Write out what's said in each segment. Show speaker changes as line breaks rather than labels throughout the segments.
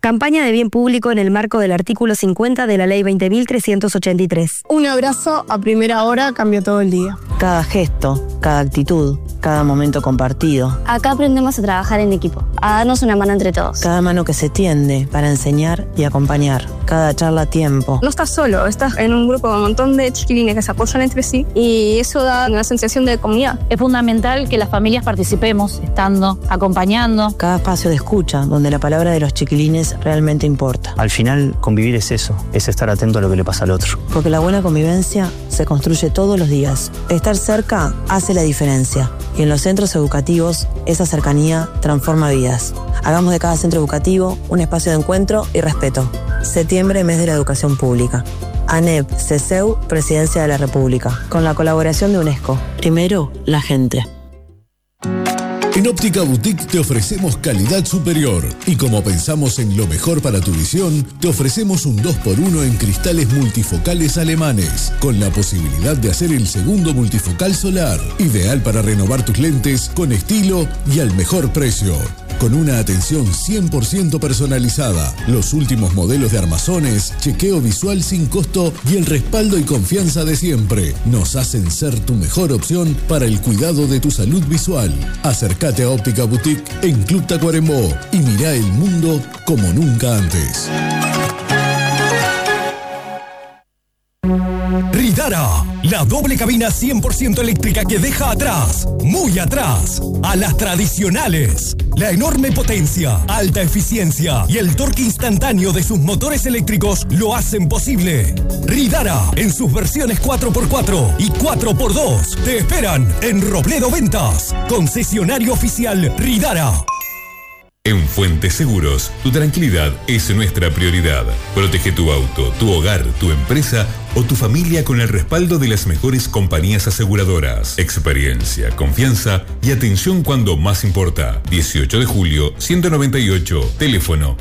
Campaña de bien público en el marco del artículo 50 de la Ley 20.383.
Un abrazo a primera hora cambió todo el día.
Cada gesto, cada actitud, cada momento compartido.
Acá aprendemos a trabajar en equipo, a darnos una mano entre todos.
Cada mano que se tiende para enseñar y acompañar. Cada charla a tiempo.
No estás solo, estás en un grupo con un montón de chiquilines que se apoyan entre sí y eso da una sensación de comunidad.
Es fundamental que las familias participemos, estando, acompañando.
Cada espacio de escucha, donde la palabra de los chiquilines realmente importa.
Al final, convivir es eso, es estar atento a lo que le pasa al otro.
Porque la buena convivencia se construye todos los días. Estar cerca hace la diferencia. Y en los centros educativos, esa cercanía transforma vidas. Hagamos de cada centro educativo un espacio de encuentro y respeto. Septiembre, mes de la educación pública. ANEP, CESEU, Presidencia de la República. Con la colaboración de UNESCO. Primero, la gente.
En Óptica Boutique te ofrecemos calidad superior y como pensamos en lo mejor para tu visión, te ofrecemos un 2x1 en cristales multifocales alemanes, con la posibilidad de hacer el segundo multifocal solar, ideal para renovar tus lentes con estilo y al mejor precio. Con una atención 100% personalizada, los últimos modelos de armazones, chequeo visual sin costo y el respaldo y confianza de siempre nos hacen ser tu mejor opción para el cuidado de tu salud visual. Acércate a Óptica Boutique en Club Tacuarembó y mirá el mundo como nunca antes.
Ridara, la doble cabina 100% eléctrica que deja atrás, muy atrás, a las tradicionales. La enorme potencia, alta eficiencia y el torque instantáneo de sus motores eléctricos lo hacen posible. Ridara, en sus versiones 4x4 y 4x2, te esperan en Robledo Ventas, concesionario oficial Ridara.
En Fuentes Seguros, tu tranquilidad es nuestra prioridad. Protege tu auto, tu hogar, tu empresa o tu familia con el respaldo de las mejores compañías aseguradoras. Experiencia, confianza y atención cuando más importa. 18 de julio, 198. Teléfono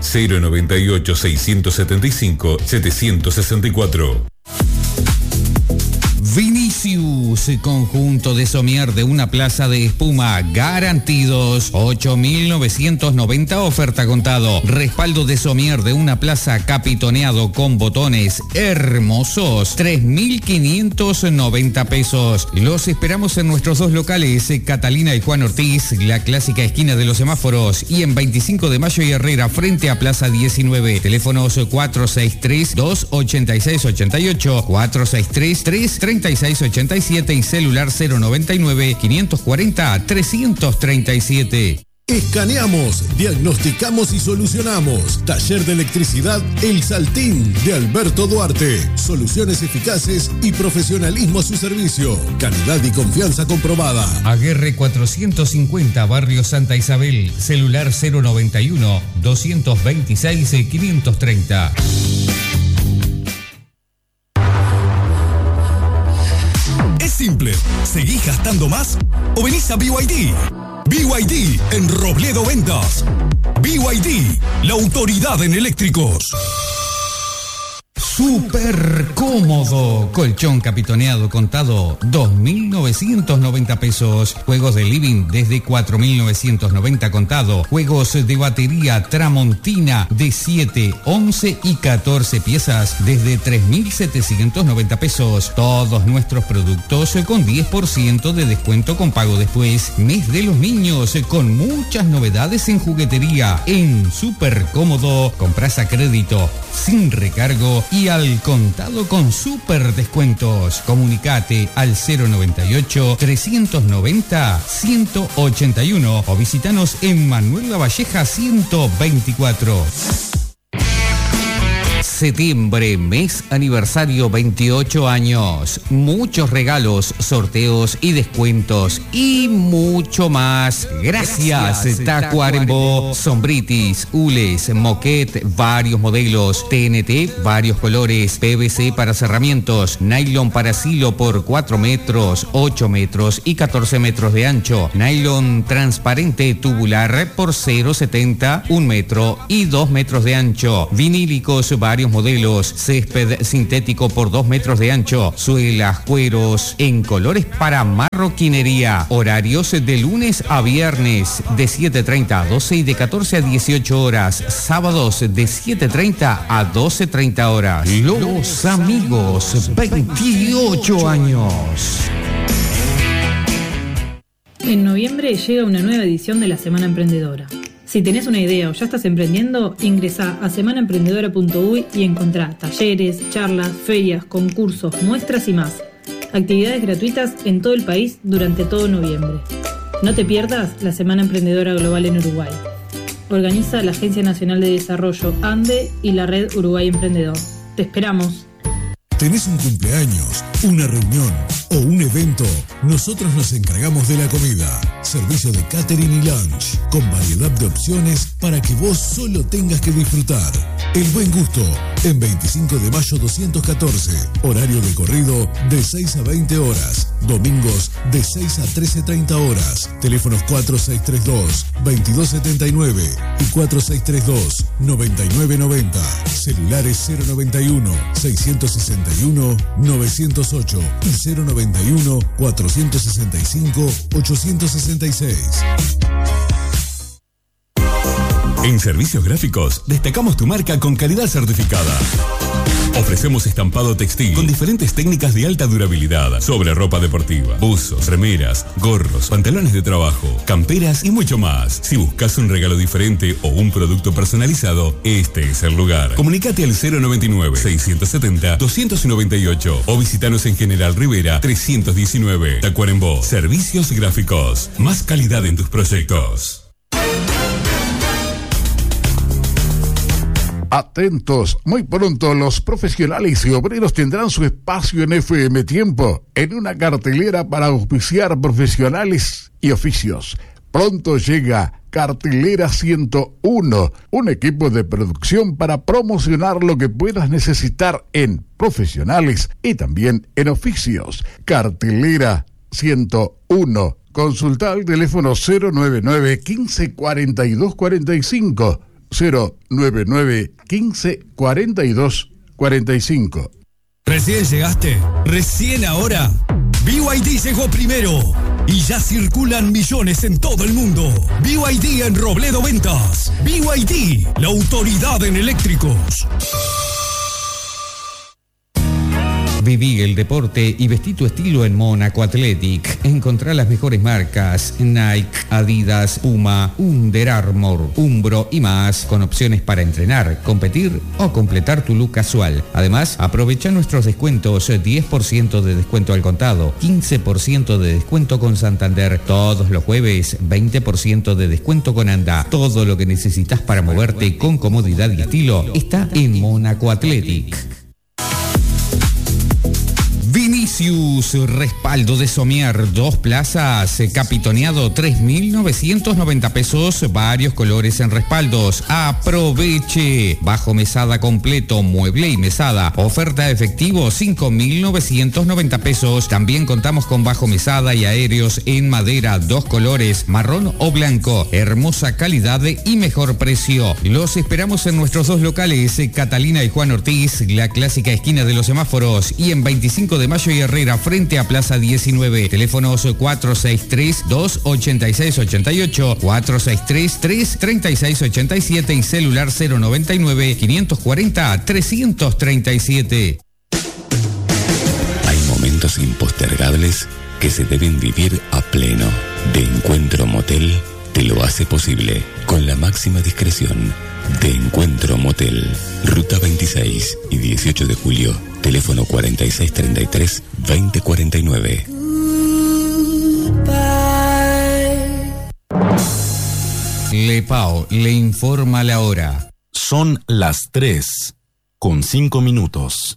098-675-764.
Vinicius, conjunto de somier de una plaza de espuma, garantidos, 8.990 oferta contado. Respaldo de somier de una plaza capitoneado con botones hermosos, 3.590 pesos. Los esperamos en nuestros dos locales, Catalina y Juan Ortiz, la clásica esquina de los semáforos, y en 25 de Mayo y Herrera, frente a Plaza 19. Teléfonos 463-286-88, 463-336-87 y celular 099-540-337.
Escaneamos, diagnosticamos y solucionamos. Taller de Electricidad El Saltín de Alberto Duarte. Soluciones eficaces y profesionalismo a su servicio. Calidad y confianza comprobada.
Aguerre 450, Barrio Santa Isabel. Celular 091-226-530.
Es simple, ¿seguís gastando más o venís a BYD? BYD en Robledo Ventas. BYD, la autoridad en eléctricos.
Súper cómodo. Colchón capitoneado contado, 2.990 pesos. Juegos de living desde 4.990 contado. Juegos de batería Tramontina de 7, 11 y 14 piezas desde 3.790 pesos. Todos nuestros productos con 10% de descuento con pago después. Mes de los niños con muchas novedades en juguetería. En Súper cómodo, compras a crédito, sin recargo y al contado con súper descuentos. Comunicate al 098-390-181 o visitanos en Manuel Lavalleja 124. Septiembre, mes aniversario, 28 años. Muchos regalos, sorteos y descuentos y mucho más. Gracias Tacuarembó. Sombritis, hules, moquet, varios modelos. TNT, varios colores. PVC para cerramientos. Nylon para silo por 4 metros, 8 metros y 14 metros de ancho. Nylon transparente tubular por 0,70, 1 metro y 2 metros de ancho. Vinílicos, varios distintos modelos, césped sintético por 2 metros de ancho, suelas, cueros, en colores para marroquinería. Horarios de lunes a viernes de 7:30 a 12 y de 14 a 18 horas. Sábados de 7:30 a 12:30 horas. Los Amigos, 28 años.
En noviembre llega una nueva edición de la Semana Emprendedora. Si tenés una idea o ya estás emprendiendo, ingresá a semanaemprendedora.uy y encontrá talleres, charlas, ferias, concursos, muestras y más. Actividades gratuitas en todo el país durante todo noviembre. No te pierdas la Semana Emprendedora Global en Uruguay. Organiza la Agencia Nacional de Desarrollo ANDE y la Red Uruguay Emprendedor. Te esperamos.
¿Tenés un cumpleaños, una reunión o un evento? Nosotros nos encargamos de la comida. Servicio de catering y lunch, con variedad de opciones para que vos solo tengas que disfrutar. El Buen Gusto, en 25 de mayo 214. Horario de corrido de 6 a 20 horas. Domingos de 6 a 13:30 horas. Teléfonos 4632-2279 y 4632-9990. Celulares 091-661-908 y 091-465-866.
En Servicios Gráficos destacamos tu marca con calidad certificada. Ofrecemos estampado textil con diferentes técnicas de alta durabilidad sobre ropa deportiva, buzos, remeras, gorros, pantalones de trabajo, camperas y mucho más. Si buscas un regalo diferente o un producto personalizado, este es el lugar. Comunicate al 099-670-298 o visitanos en General Rivera 319, Tacuarembó. Servicios Gráficos, más calidad en tus proyectos.
Atentos, muy pronto los profesionales y obreros tendrán su espacio en FM Tiempo, en una cartelera para auspiciar profesionales y oficios. Pronto llega Cartelera 101, un equipo de producción para promocionar lo que puedas necesitar en profesionales y también en oficios. Cartelera 101. Consulta al teléfono 099 15 42 45. 099 15 42 45.
¿Recién llegaste? ¿Recién ahora? BYD llegó primero y ya circulan millones en todo el mundo. BYD en Robledo Ventas. BYD, la autoridad en eléctricos.
Viví el deporte y vestí tu estilo en Mónaco Athletic. Encontrá las mejores marcas: Nike, Adidas, Puma, Under Armour, Umbro y más, con opciones para entrenar, competir o completar tu look casual. Además, aprovecha nuestros descuentos: 10% de descuento al contado, 15% de descuento con Santander. Todos los jueves, 20% de descuento con Anda. Todo lo que necesitas para moverte con comodidad y estilo está en Mónaco Athletic. Vinicius, respaldo de Somier, 2 plazas, capitoneado 3.990 pesos, varios colores en respaldos. Aproveche. Bajo mesada completo, mueble y mesada. Oferta efectivo 5.990 pesos. También contamos con bajo mesada y aéreos en madera, 2 colores, marrón o blanco. Hermosa calidad y mejor precio. Los esperamos en nuestros 2 locales, Catalina y Juan Ortiz, la clásica esquina de los semáforos, y en 25 de Mayo y Herrera, frente a Plaza 19. Teléfonos 463-286-88, 463-336-87 y celular 099-540-337.
Hay momentos impostergables que se deben vivir a pleno. De Encuentro Motel te lo hace posible con la máxima discreción. De Encuentro Motel, Ruta 26 y 18 de julio, teléfono 4633-2049.
Lepao le informa la hora.
Son las 3:05.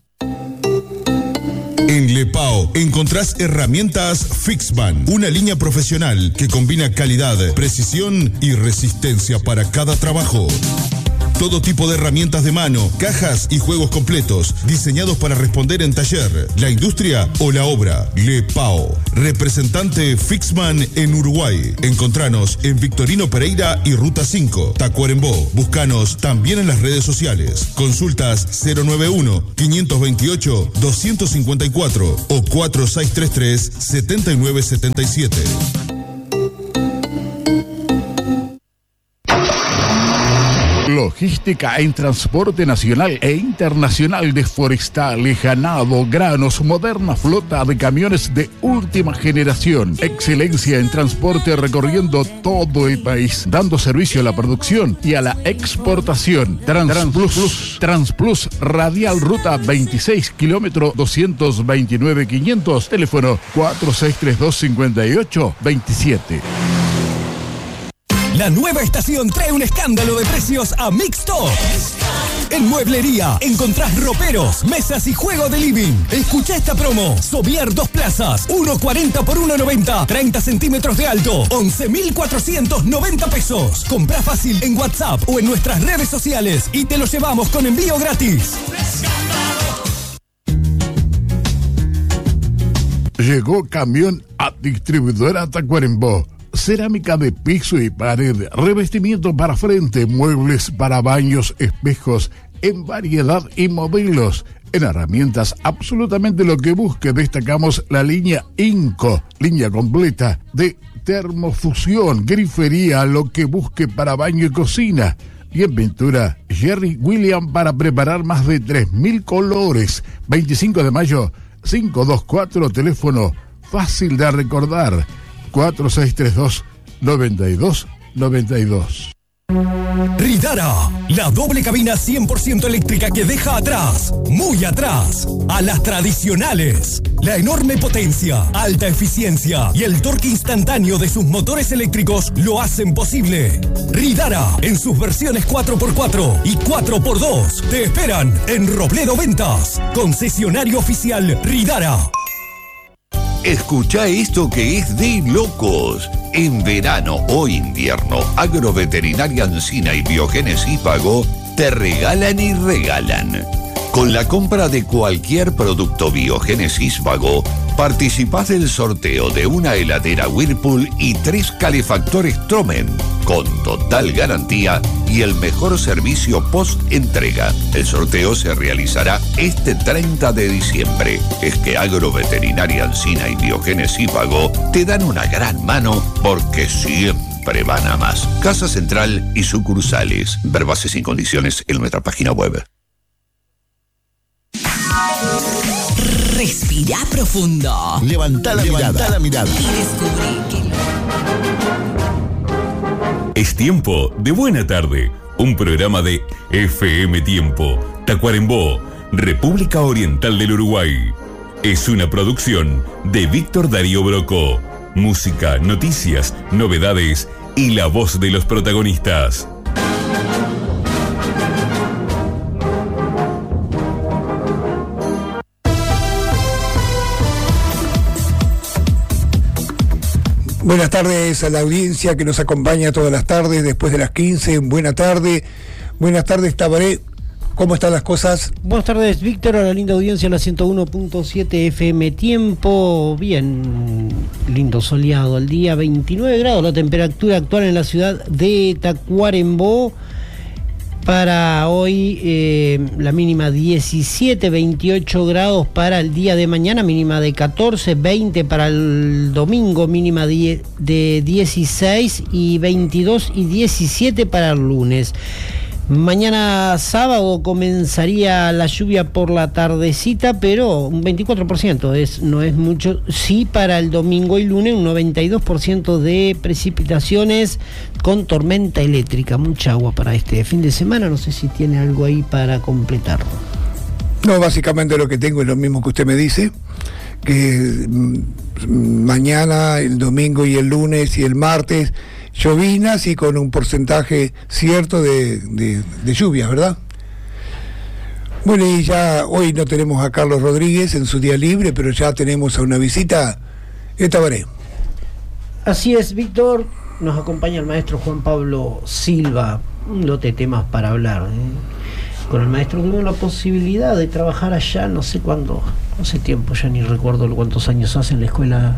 En Lepao encontrás herramientas Fixban, una línea profesional que combina calidad, precisión y resistencia para cada trabajo. Todo tipo de herramientas de mano, cajas y juegos completos, diseñados para responder en taller, la industria o la obra. Lepao, representante Fixman en Uruguay. Encontranos en Victorino Pereira y Ruta 5, Tacuarembó. Búscanos también en las redes sociales. Consultas 091-528-254 o 4633-7977.
Logística en transporte nacional e internacional de forestales, ganado, granos, moderna flota de camiones de última generación. Excelencia en transporte recorriendo todo el país, dando servicio a la producción y a la exportación. Transplus, Radial Ruta 26, kilómetro 229-500, teléfono 4632-5827.
La nueva estación trae un escándalo de precios a Mixtop. En Mueblería encontrás roperos, mesas y juego de living. Escucha esta promo. Sobier 2 plazas, 1.40 por 1.90, 30 centímetros de alto, 11.490 pesos. Comprá fácil en WhatsApp o en nuestras redes sociales y te lo llevamos con envío gratis.
Llegó camión a distribuidora Tacuarembó. Cerámica de piso y pared, revestimiento para frente, muebles para baños, espejos, en variedad y modelos. En herramientas, absolutamente lo que busque. Destacamos la línea Inco, línea completa de termofusión, grifería, lo que busque para baño y cocina. Y en pintura, Jerry William para preparar más de 3.000 colores. 25 de mayo, 524, teléfono fácil de recordar. 4632-9292.
Ridara, la doble cabina 100% eléctrica que deja atrás, muy atrás, a las tradicionales. La enorme potencia, alta eficiencia y el torque instantáneo de sus motores eléctricos lo hacen posible. Ridara, en sus versiones 4x4 y 4x2, te esperan en Robledo Ventas, concesionario oficial Ridara.
Escuchá esto que es de locos. En verano o invierno, Agroveterinaria Ancina y Biogénesis Vago te regalan y regalan. Con la compra de cualquier producto Biogénesis Vago, participás del sorteo de una heladera Whirlpool y 3 calefactores Tromen, con total garantía y el mejor servicio post-entrega. El sorteo se realizará este 30 de diciembre. Es que Agroveterinaria Ancina y Biogénesis Vago te dan una gran mano porque siempre van a más. Casa Central y sucursales. Ver bases y condiciones en nuestra página web.
Respira profundo.
Levantá la mirada.
Y descubrí que
Es tiempo de Buena Tarde, un programa de FM Tiempo, Tacuarembó, República Oriental del Uruguay. Es una producción de Víctor Darío Broco. Música, noticias, novedades y la voz de los protagonistas.
Buenas tardes a la audiencia que nos acompaña todas las tardes, después de las 15. Buenas tardes, Tabaré. ¿Cómo están las cosas?
Buenas tardes, Víctor, a la linda audiencia, la 101.7 FM Tiempo. Bien, lindo soleado el día, 29 grados la temperatura actual en la ciudad de Tacuarembó. Para hoy la mínima 17, 28 grados para el día de mañana, mínima de 14, 20 para el domingo, mínima de 16 y 22 y 17 para el lunes. Mañana sábado comenzaría la lluvia por la tardecita, pero un 24%, no es mucho. Sí, para el domingo y lunes un 92% de precipitaciones con tormenta eléctrica. Mucha agua para este fin de semana. No sé si tiene algo ahí para completarlo.
No, básicamente lo que tengo es lo mismo que usted me dice, que mañana, el domingo y el lunes y el martes llovinas y con un porcentaje cierto de lluvias, ¿verdad? Bueno, y ya hoy no tenemos a Carlos Rodríguez en su día libre, pero ya tenemos a una visita. Tabaré.
Así es, Víctor. Nos acompaña el maestro Juan Pablo Silva. un lote de temas para hablar. Con el maestro tuvimos la posibilidad de trabajar allá, no sé cuándo, hace tiempo, ya ni recuerdo cuántos años hace, en la escuela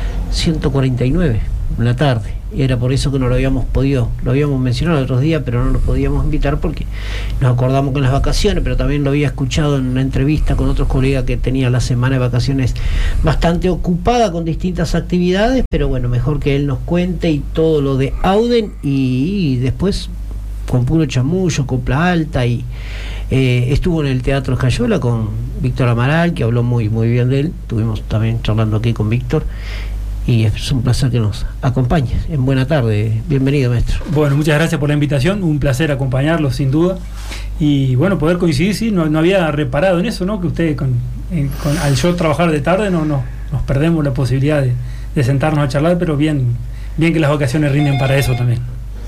149, en la tarde. Era por eso que no lo habíamos podido, lo habíamos mencionado el otro día, pero no lo podíamos invitar porque nos acordamos con las vacaciones, pero también lo había escuchado en una entrevista con otros colegas que tenían la semana de vacaciones bastante ocupada con distintas actividades, pero bueno, mejor que él nos cuente y todo lo de Auden, y después con puro chamullo, copla alta, y estuvo en el Teatro Escayola con Víctor Amaral, que habló muy bien de él. Estuvimos también charlando aquí con Víctor, y es un placer que nos acompañes en Buena Tarde. Bienvenido, maestro.
Bueno, muchas gracias por la invitación, un placer acompañarlos sin duda, y bueno, poder coincidir, sí, no había reparado en eso, ¿no? Que ustedes al yo trabajar de tarde no nos perdemos la posibilidad de sentarnos a charlar, pero bien que las vacaciones rinden para eso también.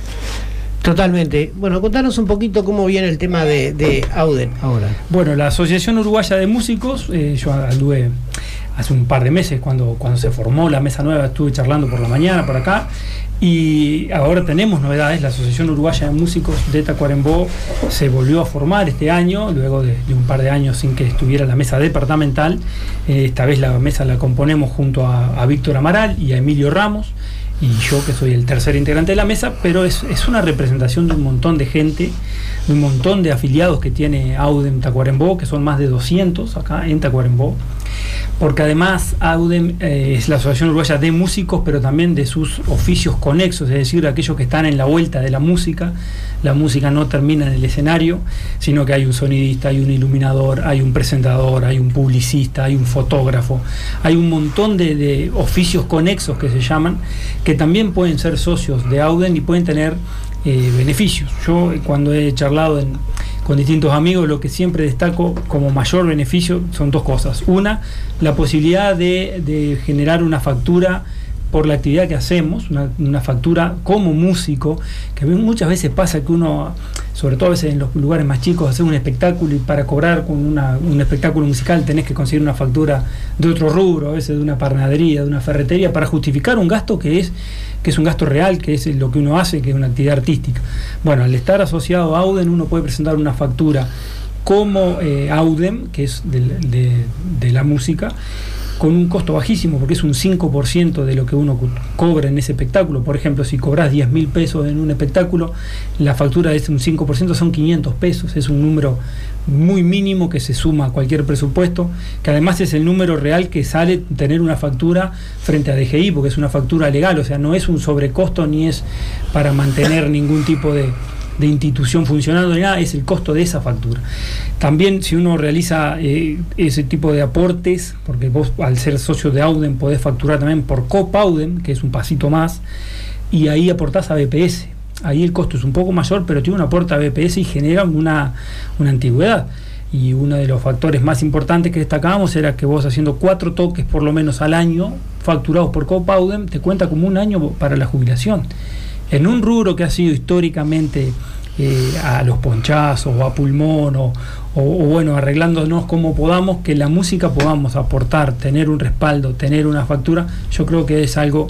Totalmente. Bueno, contanos un poquito cómo viene el tema de Auden ahora.
Bueno, la Asociación Uruguaya de Músicos, yo anduve hace un par de meses cuando se formó la mesa nueva, estuve charlando por la mañana por acá, y ahora tenemos novedades. La Asociación Uruguaya de Músicos de Tacuarembó se volvió a formar este año, luego de un par de años sin que estuviera la mesa departamental. Esta vez la mesa la componemos junto a Víctor Amaral y a Emilio Ramos, y yo, que soy el tercer integrante de la mesa, pero es una representación de un montón de gente, de un montón de afiliados que tiene Auden Tacuarembó, que son más de 200 acá en Tacuarembó, porque además Auden es la Asociación Uruguaya de Músicos, pero también de sus oficios conexos, es decir, aquellos que están en la vuelta de la música. La música no termina en el escenario, sino que hay un sonidista, hay un iluminador, hay un presentador, hay un publicista, hay un fotógrafo, hay un montón de oficios conexos que se llaman, que también pueden ser socios de Auden y pueden tener beneficios. Yo, cuando he charlado con distintos amigos, lo que siempre destaco como mayor beneficio son dos cosas. Una, la posibilidad de generar una factura por la actividad que hacemos, una factura como músico, que muchas veces pasa que uno, sobre todo a veces en los lugares más chicos, hacer un espectáculo, y para cobrar con un espectáculo musical tenés que conseguir una factura de otro rubro, a veces de una panadería, de una ferretería, para justificar un gasto que es un gasto real, que es lo que uno hace, que es una actividad artística. Bueno, al estar asociado a Auden, uno puede presentar una factura como Auden, que es de la música, con un costo bajísimo, porque es un 5% de lo que uno cobra en ese espectáculo. Por ejemplo, si cobras 10.000 pesos en un espectáculo, la factura es un 5%, son 500 pesos. Es un número muy mínimo que se suma a cualquier presupuesto, que además es el número real que sale tener una factura frente a DGI, porque es una factura legal, o sea, no es un sobrecosto ni es para mantener ningún tipo de institución funcionando ni nada, es el costo de esa factura. También, si uno realiza ese tipo de aportes, porque vos, al ser socio de Auden, podés facturar también por Copa Auden, que es un pasito más, y ahí aportás a BPS. Ahí el costo es un poco mayor, pero tiene un aporte a BPS y genera una antigüedad. Y uno de los factores más importantes que destacábamos era que vos, haciendo 4 toques por lo menos al año, facturados por Copa Auden, te cuenta como un año para la jubilación. En un rubro que ha sido históricamente a los ponchazos o a pulmón o bueno, arreglándonos como podamos, que la música podamos aportar, tener un respaldo, tener una factura, yo creo que es algo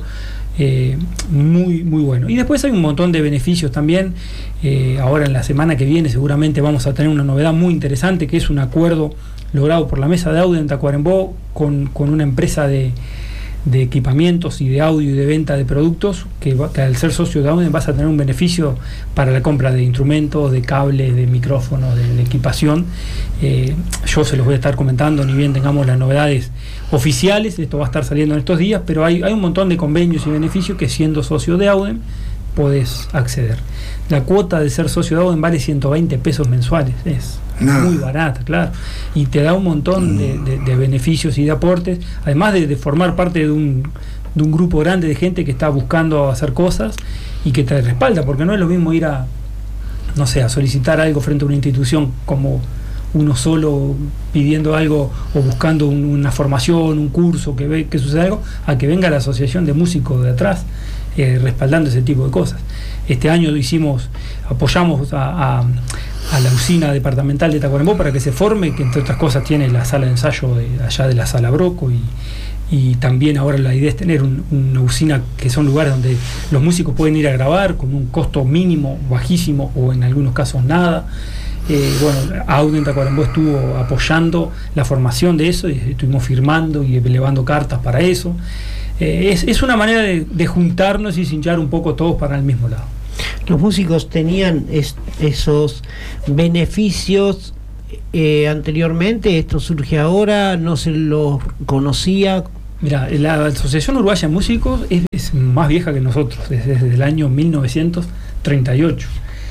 muy bueno. Y después hay un montón de beneficios también. Ahora, en la semana que viene, seguramente vamos a tener una novedad muy interesante, que es un acuerdo logrado por la mesa de Auden en Tacuarembó con una empresa de equipamientos y de audio y de venta de productos, que al ser socio de Auden vas a tener un beneficio para la compra de instrumentos, de cables, de micrófonos, de equipación. Yo se los voy a estar comentando, ni bien tengamos las novedades oficiales. Esto va a estar saliendo en estos días, pero hay un montón de convenios y beneficios que, siendo socio de Auden, podés acceder. La cuota de ser socio de Auden vale 120 pesos mensuales, es muy barata, claro, y te da un montón de beneficios y de aportes, además de formar parte de un grupo grande de gente que está buscando hacer cosas y que te respalda, porque no es lo mismo ir a solicitar algo frente a una institución como uno solo pidiendo algo o buscando una formación, un curso, que suceda algo, a que venga la asociación de músicos de atrás respaldando ese tipo de cosas. Este año apoyamos a la usina departamental de Tacuarembó para que se forme, que entre otras cosas tiene la sala de ensayo allá de la Sala Broco y también ahora la idea es tener una usina que son lugares donde los músicos pueden ir a grabar con un costo mínimo, bajísimo o en algunos casos nada. Bueno, Auden Tacuarembó estuvo apoyando la formación de eso y estuvimos firmando y elevando cartas para eso. Es una manera de juntarnos y hinchar un poco todos para el mismo lado.
Los músicos tenían esos beneficios anteriormente, esto surge ahora, no se los conocía.
Mira, la Asociación Uruguaya de Músicos es más vieja que nosotros, desde el año 1938.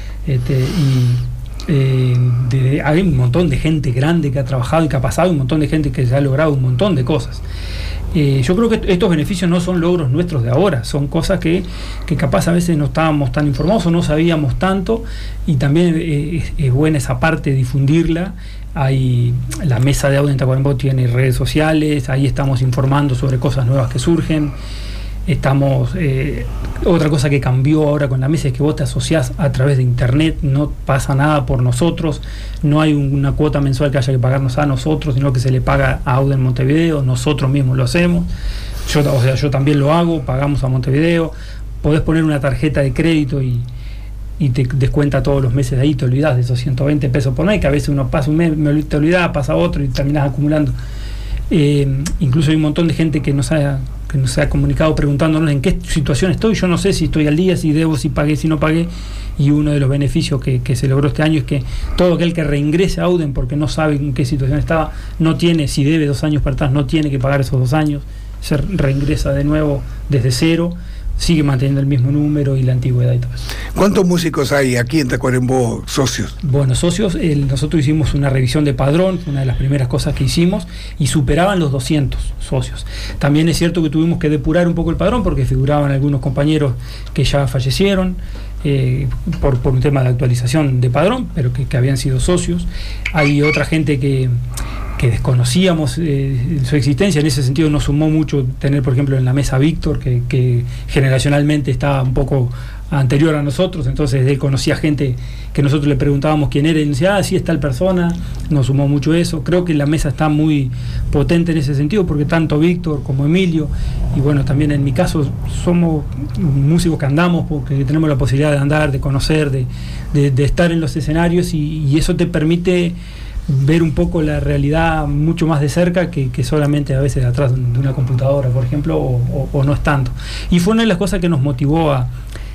Hay un montón de gente grande que ha trabajado y que ha pasado, un montón de gente que se ha logrado un montón de cosas. Yo creo que estos beneficios no son logros nuestros de ahora, son cosas que capaz a veces no estábamos tan informados o no sabíamos tanto, y también es buena esa parte de difundirla. Hay la mesa de Auden Tacuarembó, tiene redes sociales, ahí estamos informando sobre cosas nuevas que surgen. Otra cosa que cambió ahora con la mesa es que vos te asociás a través de internet, no pasa nada por nosotros, no hay una cuota mensual que haya que pagarnos a nosotros, sino que se le paga a Auden Montevideo, nosotros mismos lo hacemos. Yo también lo hago, pagamos a Montevideo, podés poner una tarjeta de crédito y te descuenta todos los meses de ahí, te olvidás de esos 120 pesos por mes, que a veces uno pasa un mes, te olvidás, pasa otro y terminás acumulando. Incluso hay un montón de gente que nos ha comunicado preguntándonos en qué situación estoy. Yo no sé si estoy al día, si debo, si pagué, si no pagué. Y uno de los beneficios que se logró este año es que todo aquel que reingrese a Auden porque no sabe en qué situación estaba, no tiene, si debe 2 años para atrás, no tiene que pagar esos 2 años, se reingresa de nuevo desde cero, sigue manteniendo el mismo número y la antigüedad y todo eso.
¿Cuántos músicos hay aquí en Tacuarembó socios?
Bueno, socios, nosotros hicimos una revisión de padrón, una de las primeras cosas que hicimos, y superaban los 200 socios. También es cierto que tuvimos que depurar un poco el padrón porque figuraban algunos compañeros que ya fallecieron por un tema de actualización de padrón, pero que habían sido socios. Hay otra gente que desconocíamos su existencia. En ese sentido nos sumó mucho tener, por ejemplo, en la mesa Víctor, que generacionalmente estaba un poco anterior a nosotros, entonces él conocía gente que nosotros le preguntábamos quién era y decía, sí es tal persona. Nos sumó mucho eso. Creo que la mesa está muy potente en ese sentido, porque tanto Víctor como Emilio, y bueno, también en mi caso somos músicos que andamos porque tenemos la posibilidad de andar, de conocer, de estar en los escenarios, y eso te permite ver un poco la realidad mucho más de cerca que solamente a veces atrás de una computadora, por ejemplo, o no es tanto. Y fue una de las cosas que nos motivó a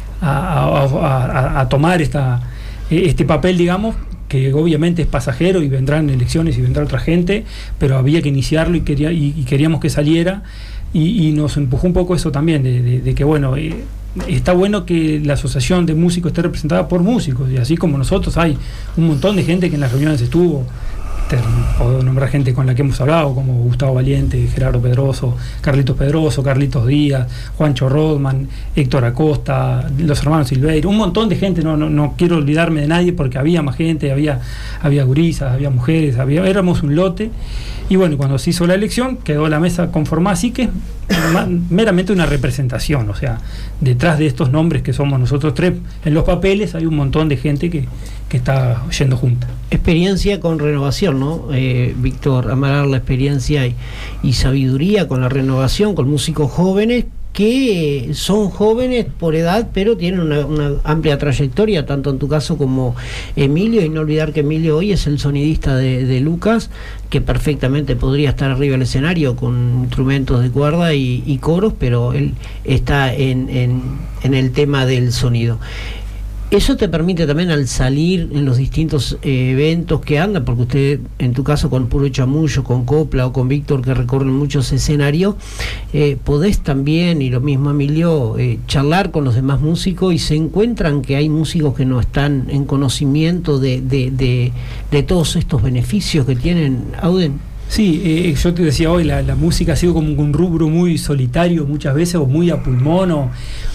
tomar este papel, digamos, que obviamente es pasajero y vendrán elecciones y vendrá otra gente, pero había que iniciarlo y queríamos que saliera, y nos empujó un poco eso también, de que bueno, está bueno que la asociación de músicos esté representada por músicos, y así como nosotros hay un montón de gente que en las reuniones estuvo. Puedo nombrar gente con la que hemos hablado, como Gustavo Valiente, Gerardo Pedroso, Carlitos Pedroso, Carlitos Díaz, Juancho Rodman, Héctor Acosta, los hermanos Silveira, un montón de gente. No quiero olvidarme de nadie porque había más gente, había gurisas, había mujeres, éramos un lote. Y bueno, cuando se hizo la elección quedó la mesa conformada, así que meramente una representación, o sea, detrás de estos nombres que somos nosotros tres, en los papeles hay un montón de gente que está yendo junta.
Experiencia con renovación, ¿no? Víctor Amaral, la experiencia y sabiduría con la renovación, con músicos jóvenes que son jóvenes por edad, pero tienen una amplia trayectoria, tanto en tu caso como Emilio, y no olvidar que Emilio hoy es el sonidista de Lucas, que perfectamente podría estar arriba del escenario con instrumentos de cuerda y coros, pero él está en el tema del sonido. Eso te permite también, al salir en los distintos eventos que andan, porque usted, en tu caso con Puro Chamullo, con Copla o con Víctor, que recorren muchos escenarios, podés también, y lo mismo Emilio, charlar con los demás músicos, y se encuentran que hay músicos que no están en conocimiento de todos estos beneficios que tienen Auden.
Sí, yo te decía hoy, la música ha sido como un rubro muy solitario muchas veces, o muy a pulmón, o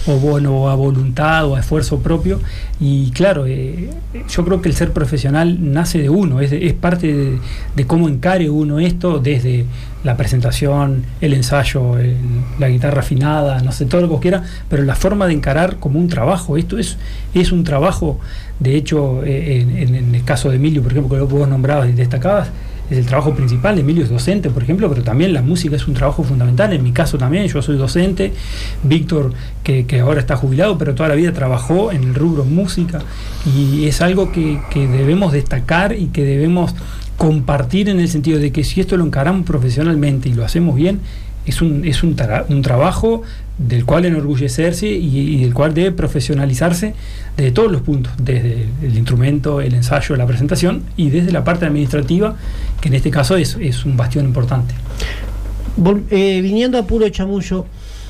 a voluntad, o a esfuerzo propio, y claro, yo creo que el ser profesional nace de uno, es parte de cómo encare uno esto, desde la presentación, el ensayo, la guitarra afinada, no sé, todo lo que vos quieras, pero la forma de encarar como un trabajo. Esto es un trabajo. De hecho, en el caso de Emilio, por ejemplo, que vos nombrabas y destacabas, es el trabajo principal. Emilio es docente, por ejemplo, pero también la música es un trabajo fundamental. En mi caso también, yo soy docente. Víctor, que ahora está jubilado, pero toda la vida trabajó en el rubro música, y es algo que debemos destacar y que debemos compartir, en el sentido de que si esto lo encaramos profesionalmente y lo hacemos bien, es un trabajo del cual enorgullecerse y del cual debe profesionalizarse desde todos los puntos, desde el instrumento, el ensayo, la presentación, y desde la parte administrativa, que en este caso es un bastión importante.
Viniendo a Puro Chamullo,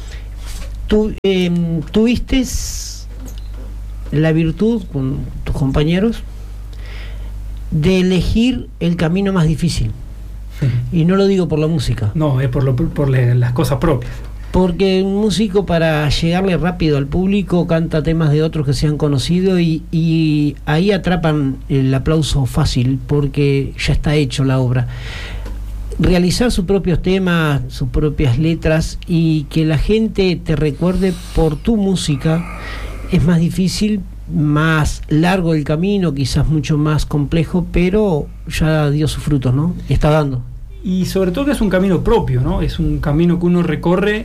¿tuviste la virtud con tus compañeros de elegir el camino más difícil? Y no lo digo por la música.
No, es por las cosas propias.
Porque un músico, para llegarle rápido al público, canta temas de otros que se han conocido, y ahí atrapan el aplauso fácil, porque ya está hecho la obra. Realizar sus propios temas, sus propias letras, y que la gente te recuerde por tu música, es más difícil, más largo el camino, quizás mucho más complejo, pero ya dio sus frutos, ¿no? Está dando.
Y sobre todo que es un camino propio, ¿no? Es un camino que uno recorre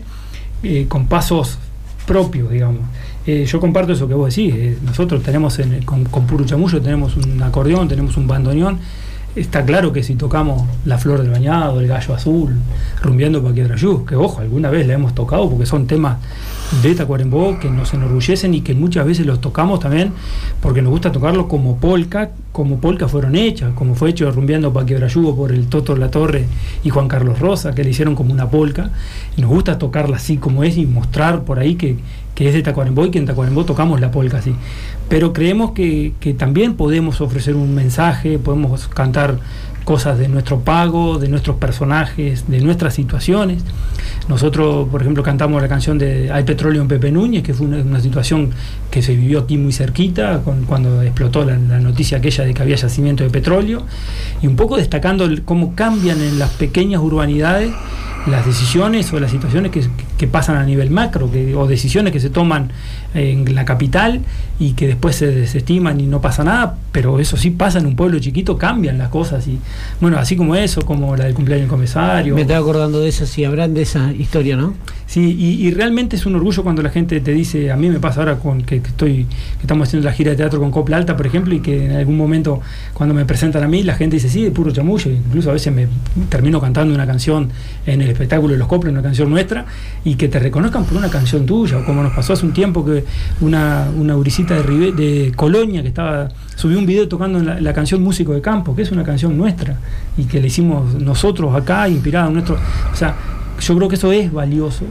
con pasos propios, digamos. Yo comparto eso que vos decís. Nosotros tenemos con Puro Chamullo tenemos un acordeón, tenemos un bandoneón. Está claro que si tocamos La Flor del Bañado, El Gallo Azul, Rumbeando pa' Quiebrayú, que ojo, alguna vez la hemos tocado porque son temas de Tacuarembó que nos enorgullecen y que muchas veces los tocamos también porque nos gusta tocarlos como polka fueron hechas, como fue hecho Rumbeando pa' Quiebrayú por el Toto Latorre y Juan Carlos Rosa, que le hicieron como una polka, y nos gusta tocarla así como es y mostrar por ahí que es de Tacuarembó y que en Tacuarembó tocamos la polka así. Pero creemos que también podemos ofrecer un mensaje, podemos cantar cosas de nuestro pago, de nuestros personajes, de nuestras situaciones. Nosotros, por ejemplo, cantamos la canción de Hay Petróleo en Pepe Núñez, que fue una situación que se vivió aquí muy cerquita, cuando explotó la noticia aquella de que había yacimiento de petróleo, y un poco destacando cómo cambian en las pequeñas urbanidades las decisiones o las situaciones que pasan a nivel macro, o decisiones que se toman en la capital y que después se desestiman y no pasa nada, pero eso sí pasa en un pueblo chiquito, cambian las cosas. Y bueno, así como eso, como la del cumpleaños del comisario.
Me estaba acordando de eso, si habrán de esa historia, ¿no?
Sí, y realmente es un orgullo cuando la gente te dice, a mí me pasa ahora que estamos haciendo la gira de teatro con Copla Alta, por ejemplo, y que en algún momento cuando me presentan a mí, la gente dice, sí, de Puro Chamullo, incluso a veces me termino cantando una canción en el espectáculo de los Copla, una canción nuestra, y que te reconozcan por una canción tuya, o como nos pasó hace un tiempo que una gurisita de Colonia que subió un video tocando la canción Músico de Campo, que es una canción nuestra, y que le hicimos nosotros acá, inspirada en nuestro... O sea, yo creo que eso es valioso.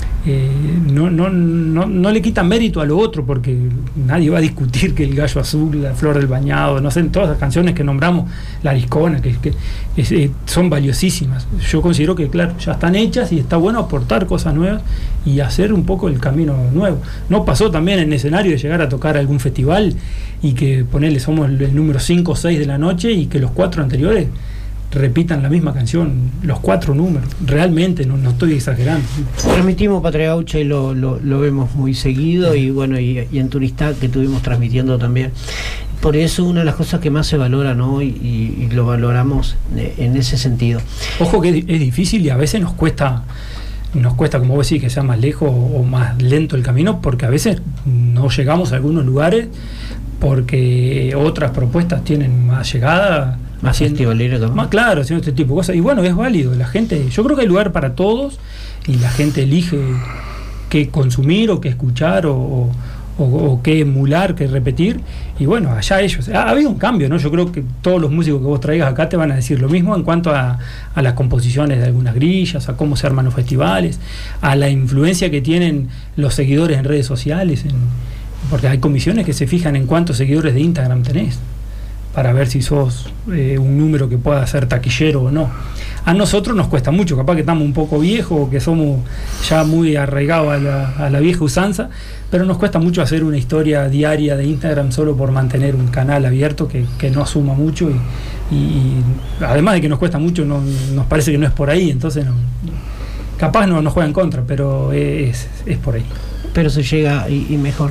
No le quita mérito a lo otro, porque nadie va a discutir que El Gallo Azul, La Flor del Bañado, no sé, todas las canciones que nombramos, La Ariscona, que son valiosísimas. Yo considero que, claro, ya están hechas y está bueno aportar cosas nuevas y hacer un poco el camino nuevo. No pasó también en el escenario de llegar a tocar algún festival y que ponerle somos el número 5 o 6 de la noche y que los 4 anteriores repitan la misma canción, los 4 números. Realmente no estoy exagerando.
Transmitimos Patria Gaucha y lo vemos muy seguido, y bueno, y en Turistá, que estuvimos transmitiendo también. Por eso una de las cosas que más se valora, ¿no? Y lo valoramos en ese sentido.
Ojo que es difícil y a veces nos cuesta, como vos decís, que sea más lejos o más lento el camino, porque a veces no llegamos a algunos lugares porque otras propuestas tienen más llegada,
más festivalera también.
Más claro, haciendo este tipo de cosas. Y bueno, es válido. La gente, yo creo que hay lugar para todos y la gente elige qué consumir o qué escuchar o qué emular, qué repetir. Y bueno, allá ellos. Ha habido un cambio, ¿no? Yo creo que todos los músicos que vos traigas acá te van a decir lo mismo en cuanto a las composiciones de algunas grillas, a cómo se arman los festivales, a la influencia que tienen los seguidores en redes sociales. Porque hay comisiones que se fijan en cuántos seguidores de Instagram tenés, para ver si sos un número que pueda ser taquillero o no. A nosotros nos cuesta mucho, capaz que estamos un poco viejos o que somos ya muy arraigados a la vieja usanza, pero nos cuesta mucho hacer una historia diaria de Instagram solo por mantener un canal abierto que no asuma mucho y además de que nos cuesta mucho, nos parece que no es por ahí, entonces capaz no nos juega en contra, pero es por ahí.
Pero se llega y mejor.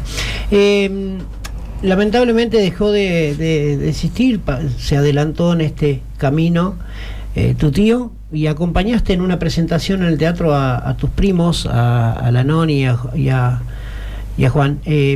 Lamentablemente dejó de existir, se adelantó en este camino tu tío, y acompañaste en una presentación en el teatro a tus primos, a la Noni y a Juan.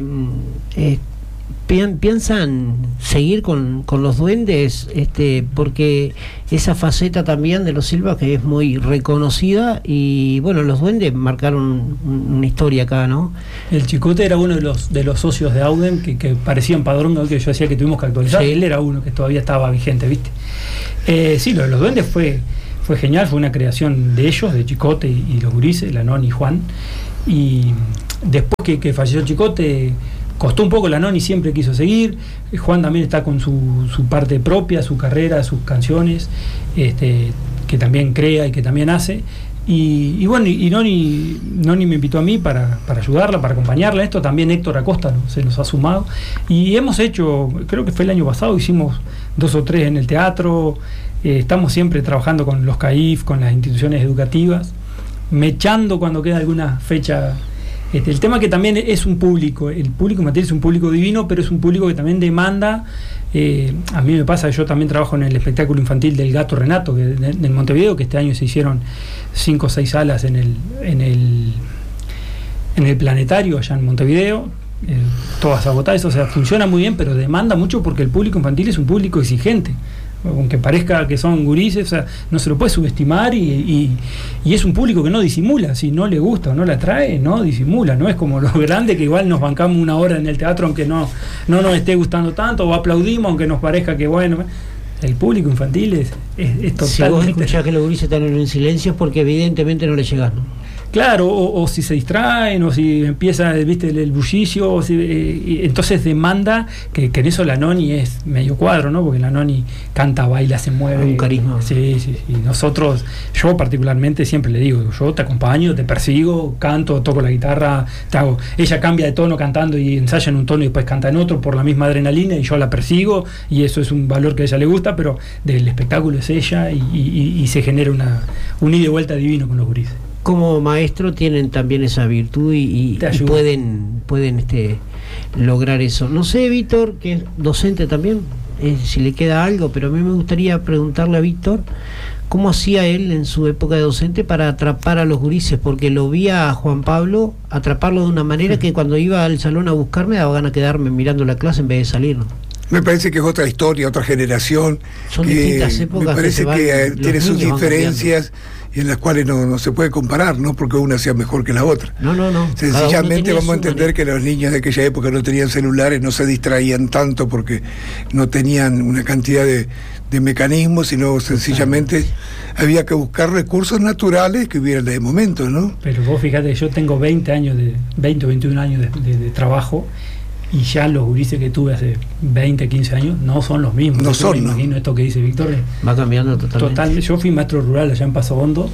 ¿Piensan seguir con los duendes? Porque esa faceta también de los Silva que es muy reconocida, y bueno, los duendes marcaron una historia acá, ¿no?
El Chicote era uno de los socios de Auden que parecían padrón, que yo decía que tuvimos que actualizar.
Sí.
Él era uno que todavía estaba vigente, ¿viste? Sí, lo de los duendes fue genial, fue una creación de ellos, de Chicote y los gurises, la Noni y Juan. Y después que falleció Chicote, costó un poco, la Noni siempre quiso seguir. Juan también está con su parte propia, su carrera, sus canciones, que también crea y que también hace. Y bueno, y Noni me invitó a mí para ayudarla, para acompañarla. Esto también Héctor Acosta se nos ha sumado. Y hemos hecho, creo que fue el año pasado, hicimos 2 o 3 en el teatro. Estamos siempre trabajando con los CAIF, con las instituciones educativas, mechando cuando queda alguna fecha. El tema que también es un público, el público infantil es un público divino, pero es un público que también demanda. A mí me pasa, yo también trabajo en el espectáculo infantil del Gato Renato, en Montevideo, que este año se hicieron 5 o 6 salas en el planetario allá en Montevideo, todas agotadas. O sea, funciona muy bien, pero demanda mucho porque el público infantil es un público exigente. Aunque parezca que son gurises, o sea, no se lo puede subestimar, y es un público que no disimula. Si no le gusta o no le atrae, no disimula. No es como los grandes, que igual nos bancamos una hora en el teatro aunque no nos esté gustando tanto, o aplaudimos aunque nos parezca que bueno. El público infantil es totalmente...
Si vos escuchás que los gurises están en silencio es porque evidentemente no les llegás, ¿no?
Claro, o si se distraen, o si empieza, viste, el bullicio, o si, entonces demanda que en eso la Noni es medio cuadro, ¿no? Porque la Noni canta, baila, se mueve.
Un carisma.
Sí. Y nosotros, yo particularmente siempre le digo, yo te acompaño, te persigo, canto, toco la guitarra, ella cambia de tono cantando y ensaya en un tono y después canta en otro por la misma adrenalina, y yo la persigo, y eso es un valor que a ella le gusta, pero del espectáculo es ella, y se genera un ida y vuelta divino con los gurises.
Como maestro tienen también esa virtud y pueden lograr eso. No sé, Víctor, que es docente también, si le queda algo, pero a mí me gustaría preguntarle a Víctor cómo hacía él en su época de docente para atrapar a los gurises, porque lo vi a Juan Pablo atraparlo de una manera que cuando iba al salón a buscarme daba ganas de quedarme mirando la clase en vez de salir, ¿no?
Me parece que es otra historia, otra generación.
Son distintas épocas.
Me parece que tiene sus diferencias y en las cuales no se puede comparar, no porque una sea mejor que la otra.
No.
Sencillamente vamos a entender que los niños de aquella época no tenían celulares, no se distraían tanto porque no tenían una cantidad de mecanismos, sino sencillamente había que buscar recursos naturales que hubieran de momento, ¿no?
Pero vos fíjate, yo tengo 20 o 21 años de trabajo, y ya los gurises que tuve hace 20, 15 años no son los mismos.
No son,
me imagino esto que dice Víctor.
Va cambiando totalmente.
Yo fui maestro rural allá en Paso Hondo,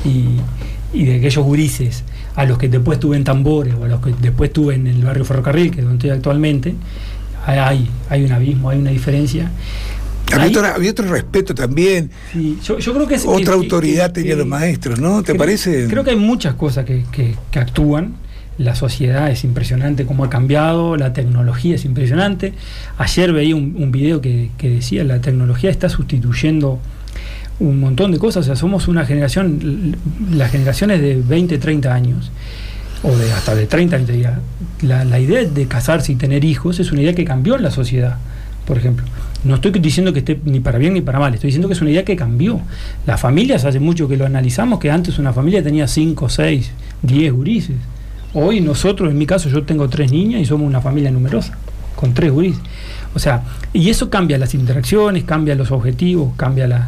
y de aquellos gurises a los que después tuve en Tambores, o a los que después tuve en el barrio Ferrocarril, que es donde estoy actualmente, hay un abismo, hay una diferencia.
Había otro respeto también.
Sí, yo creo que es
otra autoridad tenían los maestros, ¿no? ¿Te parece?
Creo que hay muchas cosas que actúan. La sociedad es impresionante cómo ha cambiado, la tecnología es impresionante. Ayer veía un video que decía, la tecnología está sustituyendo un montón de cosas. O sea, somos una generación, las generaciones de 20, 30 años, o hasta de 30 años, la idea de casarse y tener hijos es una idea que cambió en la sociedad, por ejemplo. No estoy diciendo que esté ni para bien ni para mal, estoy diciendo que es una idea que cambió. Las familias, hace mucho que lo analizamos, que antes una familia tenía 5, 6, 10 gurises. Hoy nosotros, en mi caso, yo tengo 3 niñas y somos una familia numerosa, con 3 gurises. O sea, y eso cambia las interacciones, cambia los objetivos, cambia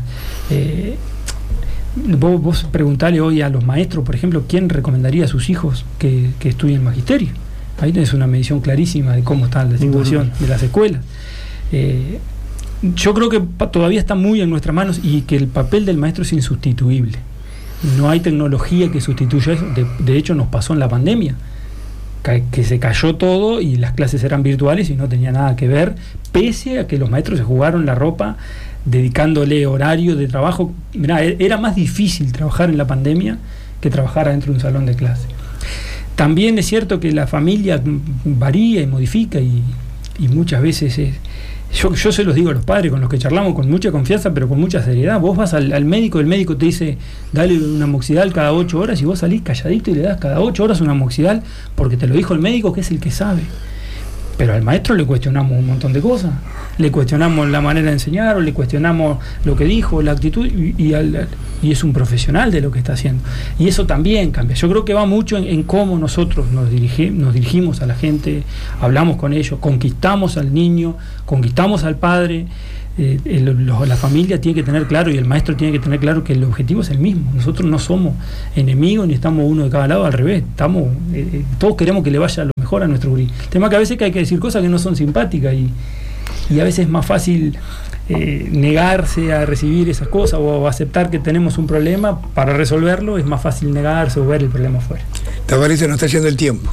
vos preguntale hoy a los maestros, por ejemplo, ¿quién recomendaría a sus hijos que estudien magisterio? Ahí tenés una medición clarísima de cómo está la situación de las escuelas. Yo creo que todavía está muy en nuestras manos, y que el papel del maestro es insustituible. No hay tecnología que sustituya eso. De hecho, nos pasó en la pandemia, que se cayó todo y las clases eran virtuales y no tenía nada que ver, pese a que los maestros se jugaron la ropa dedicándole horario de trabajo. Mirá, era más difícil trabajar en la pandemia que trabajar dentro de un salón de clase. También es cierto que la familia varía y modifica, y muchas veces Yo se los digo a los padres con los que charlamos con mucha confianza, pero con mucha seriedad. Vos vas al médico, el médico te dice, dale una amoxidal cada 8 horas, y vos salís calladito y le das cada 8 horas una amoxidal, porque te lo dijo el médico, que es el que sabe. Pero al maestro le cuestionamos un montón de cosas. Le cuestionamos la manera de enseñar, o le cuestionamos lo que dijo, la actitud, y es un profesional de lo que está haciendo. Y eso también cambia. Yo creo que va mucho en cómo nosotros nos dirigimos a la gente, hablamos con ellos, conquistamos al niño, conquistamos al padre. La familia tiene que tener claro, y el maestro tiene que tener claro, que el objetivo es el mismo. Nosotros no somos enemigos ni estamos uno de cada lado, al revés. Todos queremos que le vaya lo mejor a nuestro gurí. El tema que a veces hay que decir cosas que no son simpáticas, y a veces es más fácil negarse a recibir esas cosas, o aceptar que tenemos un problema. Para resolverlo es más fácil negarse o ver el problema afuera.
Tabaré, se nos está yendo el tiempo.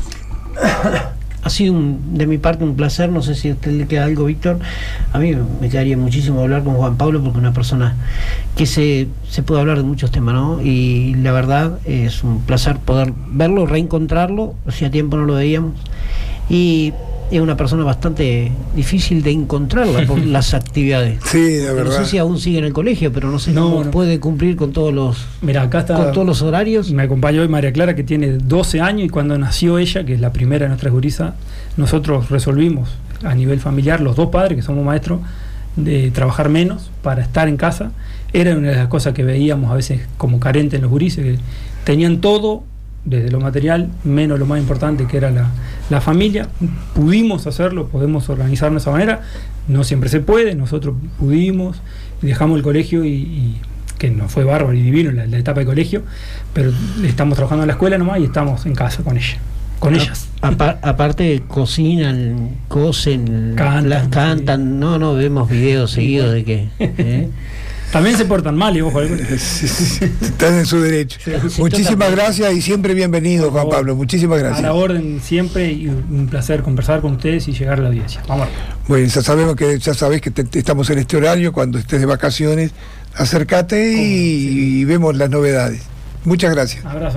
Ha sido de mi parte un placer. No sé si a usted le queda algo, Víctor. A mí me quedaría muchísimo hablar con Juan Pablo, porque es una persona que se puede hablar de muchos temas, ¿no? Y la verdad es un placer poder verlo, reencontrarlo. Hacía tiempo no lo veíamos. Y es una persona bastante difícil de encontrarla por las actividades.
Sí, la verdad.
No sé si aún sigue en el colegio, pero no sé cómo puede cumplir con todos los, con todos los horarios.
Me acompaña hoy María Clara, que tiene 12 años, y cuando nació ella, que es la primera de nuestras gurisas, nosotros resolvimos a nivel familiar, los dos padres, que somos maestros, de trabajar menos para estar en casa. Era una de las cosas que veíamos a veces como carente en los gurises, que tenían todo, desde lo material, menos lo más importante, que era la familia. Pudimos hacerlo, podemos organizarnos de esa manera. No siempre se puede, nosotros pudimos, dejamos el colegio, y que nos fue bárbaro y divino la etapa de colegio, pero estamos trabajando en la escuela nomás, y estamos en casa con ella, con ellas.
Aparte cocinan, cosen, cantan. No, vemos videos seguidos de que
también se portan mal, y ojo,
están en su derecho. Muchísimas gracias, y siempre bienvenido, Juan Pablo. Muchísimas gracias.
A la orden siempre, y un placer conversar con ustedes y llegar a la audiencia. Vamos.
Bueno, ya sabés que estamos en este horario. Cuando estés de vacaciones, acércate y vemos las novedades. Muchas gracias.
Abrazo.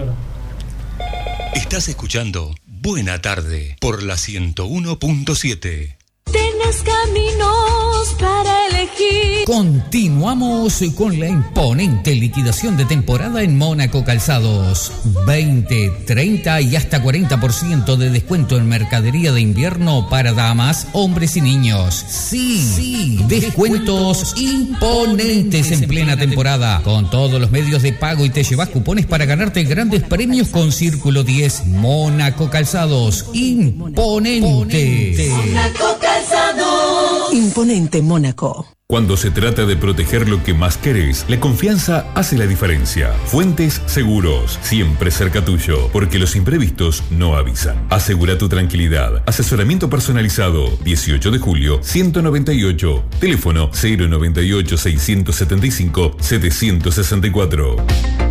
Estás escuchando Buena Tarde por la 101.7.
Tienes caminos para elegir.
Continuamos con la imponente liquidación de temporada en Mónaco Calzados. 20, 30 y hasta 40% de descuento en mercadería de invierno para damas, hombres y niños. Sí, descuentos imponentes en plena temporada, con todos los medios de pago, y te llevas cupones para ganarte grandes premios con Círculo 10. Mónaco Calzados, imponente.
Mónaco Calzados.
Imponente Mónaco.
Cuando se trata de proteger lo que más querés, la confianza hace la diferencia. Fuentes Seguros, siempre cerca tuyo, porque los imprevistos no avisan. Asegura tu tranquilidad. Asesoramiento personalizado. 18 de julio, 198. Teléfono 098 675 764.